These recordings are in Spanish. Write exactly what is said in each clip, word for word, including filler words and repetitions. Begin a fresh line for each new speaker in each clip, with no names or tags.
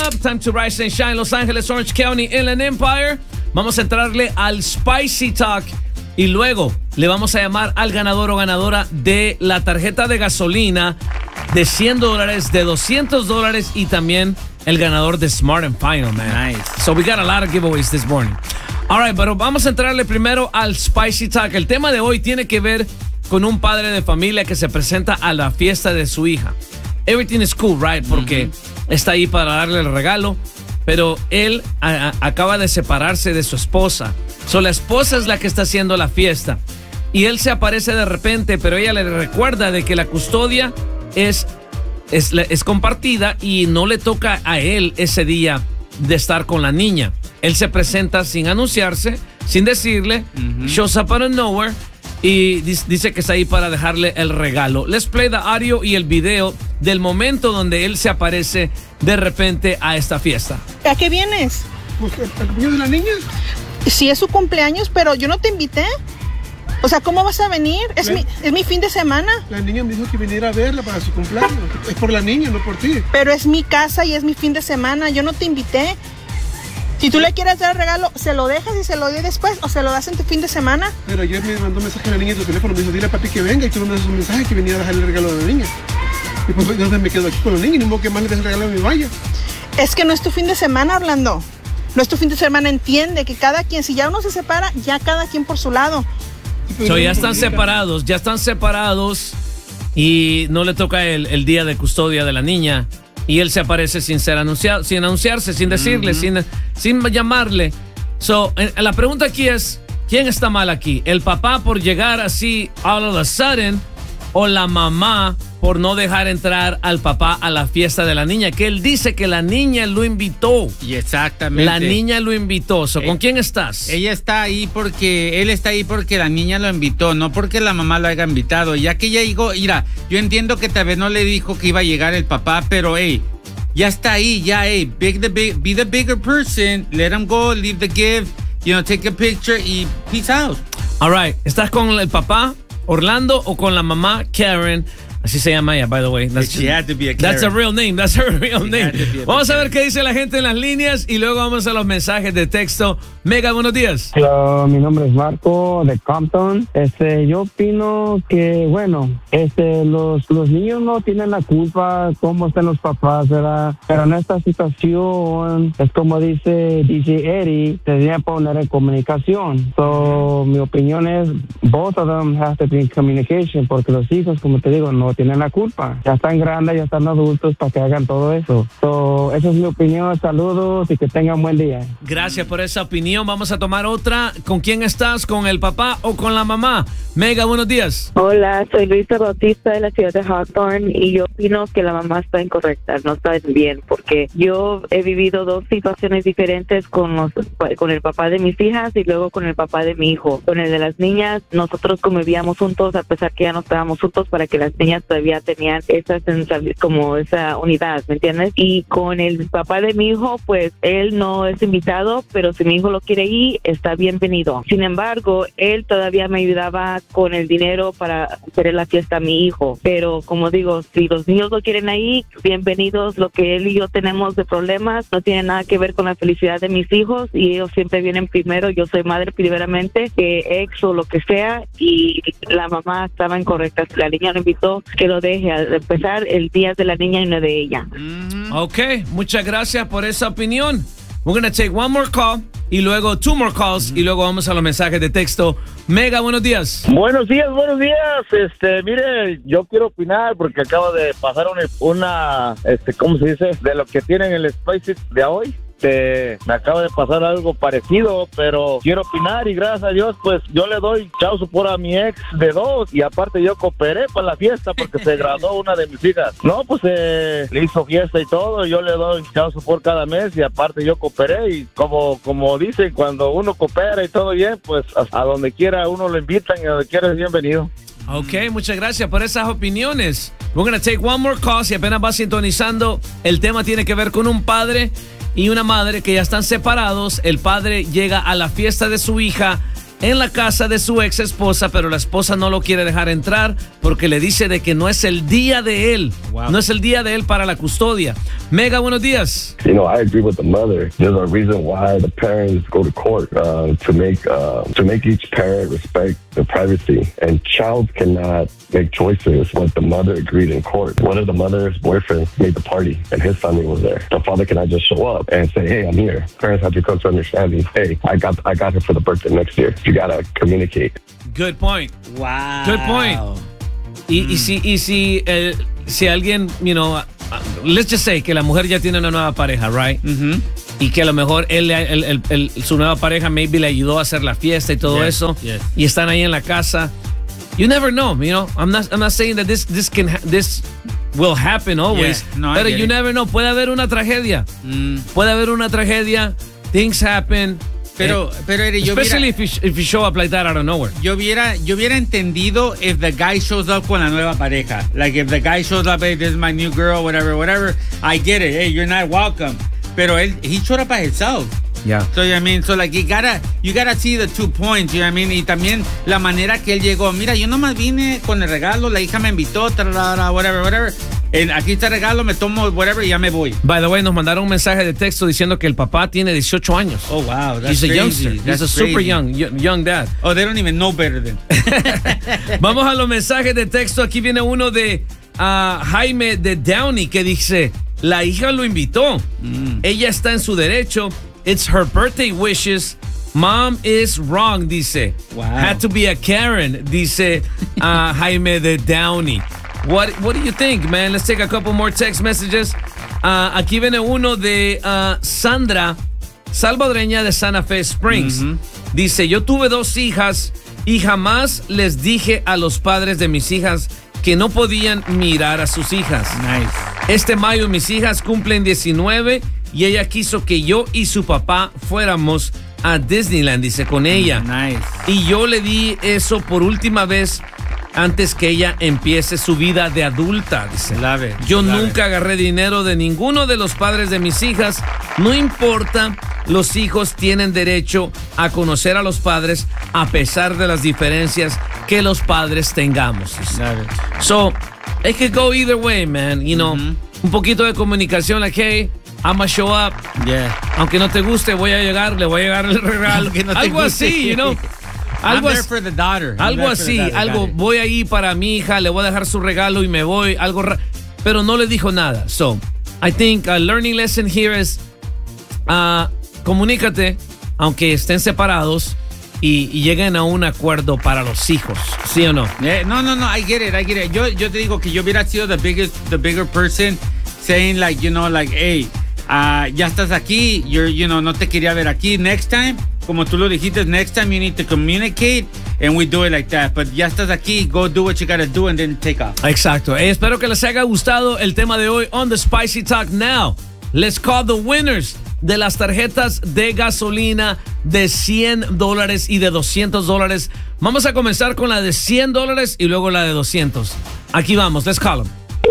Time to rise and shine, Los Ángeles, Orange County, Inland Empire. Vamos a entrarle al Spicy Talk y luego le vamos a llamar al ganador o ganadora de la tarjeta de gasolina de cien dólares, de doscientos dólares y también el ganador de Smart and Final, man.
Nice.
So we got a lot of giveaways this morning. All right, pero vamos a entrarle primero al Spicy Talk. El tema de hoy tiene que ver con un padre de familia que se presenta a la fiesta de su hija. Everything is cool, right? Porque mm-hmm. está ahí para darle el regalo, pero él a, a, acaba de separarse de su esposa. So, la esposa es la que está haciendo la fiesta. Y él se aparece de repente, pero ella le recuerda de que la custodia es, es, es compartida y no le toca a él ese día de estar con la niña. Él se presenta sin anunciarse, sin decirle, mm-hmm. shows up out of nowhere y dice que está ahí para dejarle el regalo. Let's play the audio y el video del momento donde él se aparece de repente a esta fiesta.
¿A qué vienes?
Pues el cumpleaños de la niña.
Sí, es su cumpleaños, pero yo no te invité. O sea, ¿cómo vas a venir? Es, la, mi, es mi fin de semana.
La niña me dijo que viniera a verla para su cumpleaños. Es por la niña, no por ti.
Pero es mi casa y es mi fin de semana. Yo no te invité. Si tú le quieres dar el regalo, ¿se lo dejas y se lo doy después o se lo das en tu fin de semana?
Pero ayer me mandó un mensaje a la niña en tu teléfono. Me dijo, dile a papi que venga. Y tú me mandas un mensaje que viniera a dejarle el regalo a la niña. Y pues entonces me quedo aquí con la niña y ni modo que más le des el regalo a mi vaya.
Es que no es tu fin de semana, Orlando. No es tu fin de semana. Entiende que cada quien, si ya uno se separa, ya cada quien por su lado.
So, ya están separados, ya están separados y no le toca el, el día de custodia de la niña. Y él se aparece sin ser anunciado, sin anunciarse, sin decirle, uh-huh. sin, sin llamarle. So, eh, la pregunta aquí es, ¿quién está mal aquí? ¿El papá por llegar así all of a sudden o la mamá por no dejar entrar al papá a la fiesta de la niña? Que él dice que la niña lo invitó.
Y exactamente.
La niña lo invitó. So, ¿con eh, quién estás?
Ella está ahí porque, él está ahí porque la niña lo invitó, no porque la mamá lo haya invitado. Ya que ella llegó, mira, yo entiendo que tal vez no le dijo que iba a llegar el papá, pero hey, ya está ahí, ya, hey, big the big, be the bigger person, let him go, leave the gift, you know, take a picture y peace out.
All right, ¿estás con el papá Orlando o con la mamá Karen? Así se llama ella, by the way. That's,
She had to be a
that's a real name. That's her real
She
name.
a
Vamos a ver qué dice la gente en las líneas y luego vamos a los mensajes de texto. Mega, buenos días.
Hola, mi nombre es Marco de Compton. Este, yo opino que, bueno, este, los, los niños no tienen la culpa cómo están los papás, ¿verdad? Pero en esta situación, es como dice D J Eddie, se debe poner en comunicación. So, mi opinión es, both of them have to be in communication, porque los hijos, como te digo, no tienen la culpa. Ya están grandes, ya están adultos para que hagan todo eso. So, esa es mi opinión. Saludos y que tengan buen día.
Gracias por esa opinión. Vamos a tomar otra. ¿Con quién estás? ¿Con el papá o con la mamá? Mega, buenos días.
Hola, soy Luisa Bautista de la ciudad de Hawthorne y yo opino que la mamá está incorrecta, no está bien, porque yo he vivido dos situaciones diferentes con los con el papá de mis hijas y luego con el papá de mi hijo. Con el de las niñas, nosotros convivíamos juntos a pesar que ya no estábamos juntos para que las niñas todavía tenían esa sensación, como esa unidad, ¿me entiendes? Y con el papá de mi hijo, pues él no es invitado, pero si mi hijo lo quiere ir, está bienvenido. Sin embargo, él todavía me ayudaba con el dinero para hacer la fiesta a mi hijo. Pero como digo, si los niños lo quieren ahí, bienvenidos. Lo que él y yo tenemos de problemas no tiene nada que ver con la felicidad de mis hijos y ellos siempre vienen primero. Yo soy madre primeramente, que ex o lo que sea, y la mamá estaba incorrecta. Si la niña lo invitó, que lo deje. Al empezar, el día de la niña y no de ella.
Mm-hmm. Ok, muchas gracias por esa opinión. We're going to take one more call y luego two more calls y luego vamos a los mensajes de texto. Mega, buenos días.
Buenos días, buenos días. Este, mire, yo quiero opinar porque acaba de pasar una, una este, ¿cómo se dice? De lo que tienen el Spicy de hoy. Este, me acaba de pasar algo parecido, pero quiero opinar y gracias a Dios, pues yo le doy chao support a mi ex de dos y aparte yo cooperé para la fiesta porque se graduó una de mis hijas. No, pues eh, le hizo fiesta y todo, yo le doy chao support cada mes y aparte yo cooperé y como, como dicen, cuando uno coopera y todo bien, pues a, a donde quiera uno lo invitan y a donde quiera es bienvenido.
Ok, muchas gracias por esas opiniones. We're going to take one more call. Si apenas va sintonizando, el tema tiene que ver con un padre y una madre que ya están separados. El padre llega a la fiesta de su hija en la casa de su ex esposa, pero la esposa no lo quiere dejar entrar porque le dice de que no es el día de él. Wow. No es el día de él para la custodia. Mega, buenos días.
You know, I agree with the mother. There's a reason why the parents go to court uh, to make uh, to make each parent respect their privacy. And child cannot make choices what the mother agreed in court. What if the mother's boyfriend made the party and his family was there? The father cannot just show up and say, "Hey, I'm here." Parents have to come to understanding. Hey, I got I got her for the birthday next year. You gotta communicate.
Good point.
Wow.
Good point. Y, mm. y si y si eh, si alguien, you know, uh, let's just say que la mujer ya tiene una nueva pareja, right? Mm-hmm. Y que a lo mejor él, el, el, el, su nueva pareja maybe le ayudó a hacer la fiesta y todo yes, eso. Yes. Y están ahí en la casa. You never know, you know. I'm not I'm not saying that this this can this will happen always. Yeah, no, pero you it. never know. Puede haber una tragedia. Mm. Puede haber una tragedia. Things happen.
Pero,
eh,
pero yo
especially
hubiera,
if, you, if you show up like that out of nowhere.
Yo hubiera, yo hubiera entendido if the guy shows up con la nueva pareja. Like if the guy shows up, hey, this is my new girl, whatever, whatever. I get it. Hey, you're not welcome. Pero él, he showed up by himself.
Yeah.
So, you know what I mean? So, like, you gotta, you gotta see the two points, you know what I mean? Y también la manera que él llegó. Mira, yo nomás vine con el regalo, la hija me invitó, tarara, whatever, whatever. En, aquí está el regalo, me tomo whatever y ya me voy.
By the way, nos mandaron un mensaje de texto diciendo que el papá tiene dieciocho años.
Oh, wow. That's
He's
crazy.
a youngster.
That's
He's a super
crazy.
young, young dad.
Oh, they don't even know better than.
Vamos a los mensajes de texto. Aquí viene uno de uh, Jaime de Downey que dice, la hija lo invitó. Mm. Ella está en su derecho. It's her birthday wishes. Mom is wrong, dice.
Wow.
Had to be a Karen, dice uh, Jaime de Downey. What What do you think, man? Let's take a couple more text messages. Uh, aquí viene uno de uh, Sandra, salvadoreña de Santa Fe Springs. Mm-hmm. Dice, yo tuve dos hijas y jamás les dije a los padres de mis hijas que no podían mirar a sus hijas.
Nice.
Este mayo mis hijas cumplen diecinueve y ella quiso que yo y su papá fuéramos a Disneyland, dice, con ella.
Nice.
Y yo le di eso por última vez antes que ella empiece su vida de adulta, dice.
Love it.
Yo
Love
nunca
it.
agarré dinero de ninguno de los padres de mis hijas. No importa, los hijos tienen derecho a conocer a los padres a pesar de las diferencias que los padres tengamos.
Love it.
So, it could go either way, man. You know, mm-hmm. un poquito de comunicación, like, hey, I'm gonna show up.
Yeah.
Aunque no te guste, voy a llegar, le voy a llegar el regalo.
No
algo así, you know.
Algo I'm there for the daughter. I'm
algo así,
daughter,
algo, voy ahí para mi hija, le voy a dejar su regalo y me voy, algo ra- pero no le dijo nada. So, I think a learning lesson here is, uh, comunícate, aunque estén separados, y, y lleguen a un acuerdo para los hijos, ¿sí o no?
Yeah, no, no, no, I get it, I get it. Yo, yo te digo que yo hubiera sido the biggest, the bigger person saying like, you know, like, hey, uh, ya estás aquí, you're, you know, no te quería ver aquí. Next time, como tú lo dijiste, next time you need to communicate and we do it like that. But ya estás aquí, go do what you gotta do and then take off.
Exacto. Eh, espero que les haya gustado el tema de hoy on the Spicy Talk. Now, let's call the winners de las tarjetas de gasolina de cien dólares y de doscientos dólares. Vamos a comenzar con la de cien dólares y luego la de doscientos. Aquí vamos, let's call them.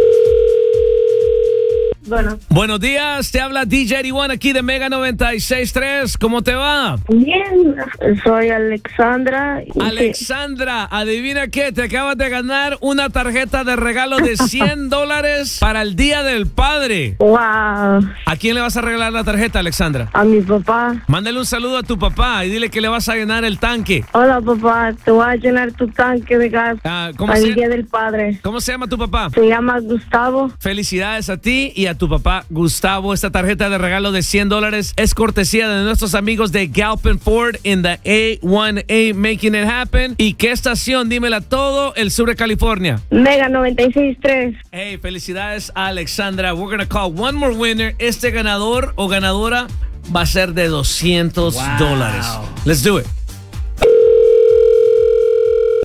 Bueno.
Buenos días, te habla D J ochenta y uno aquí de Mega noventa y seis punto tres. ¿Cómo te va?
Bien, soy Alexandra.
Alexandra, adivina qué, te acabas de ganar una tarjeta de regalo de cien dólares para el Día del Padre.
Wow.
¿A quién le vas a regalar la tarjeta, Alexandra?
A mi papá.
Mándale un saludo a tu papá y dile que le vas a llenar el tanque.
Hola, papá, te voy a llenar tu tanque de gas
ah,
para el Día del Padre.
¿Cómo se llama tu papá?
Se llama Gustavo.
Felicidades a ti y a tu papá Gustavo. Esta tarjeta de regalo de cien dólares es cortesía de nuestros amigos de Galpin Ford in the A uno A Making It Happen. ¿Y qué estación? Dímela todo, el sur de California.
Mega noventa y seis punto tres.
Hey, felicidades a Alexandra. We're gonna call one more winner. Este ganador o ganadora va a ser de doscientos dólares. Let's do it.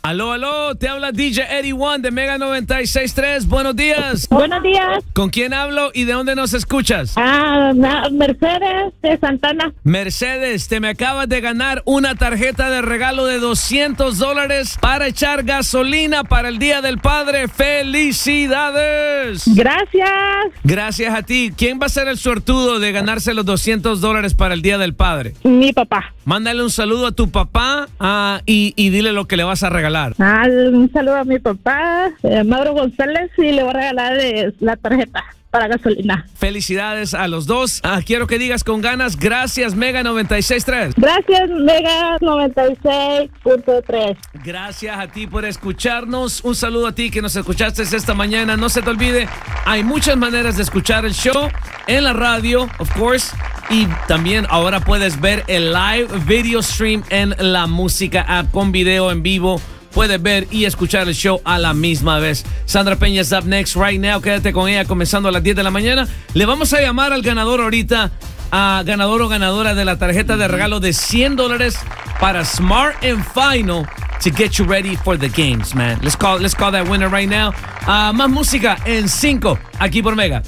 Aló, aló, te habla D J Eddie One de Mega noventa y seis punto tres. Buenos días.
Buenos días.
¿Con quién hablo y de dónde nos escuchas?
Ah, na- Mercedes de Santana.
Mercedes, te me acabas de ganar una tarjeta de regalo de doscientos dólares para echar gasolina para el Día del Padre. ¡Felicidades!
Gracias.
Gracias a ti. ¿Quién va a ser el suertudo de ganarse los doscientos dólares para el Día del Padre?
Mi papá.
Mándale un saludo a tu papá ah, y, y dile lo que le vas a regalar.
Ah, un saludo a mi papá, eh, Mauro González, y le voy a regalar eh, la tarjeta para gasolina.
Felicidades a los dos. Ah, quiero que digas con ganas, gracias Mega noventa y seis punto tres.
Gracias, Mega noventa y seis punto tres.
Gracias a ti por escucharnos. Un saludo a ti que nos escuchaste esta mañana. No se te olvide, hay muchas maneras de escuchar el show en la radio, of course. Y también ahora puedes ver el live video stream en la Música App con video en vivo. Puedes ver y escuchar el show a la misma vez. Sandra Peña is up next right now. Quédate con ella comenzando a las diez de la mañana. Le vamos a llamar al ganador ahorita, a ganador o ganadora de la tarjeta de regalo de cien dólares para Smart and Final to get you ready for the games, man. Let's call, let's call that winner right now. Uh, más música en cinco, aquí por Mega.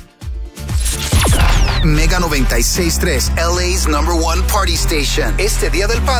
Mega noventa y seis punto tres, L A's number one party station. Este Día del Padre.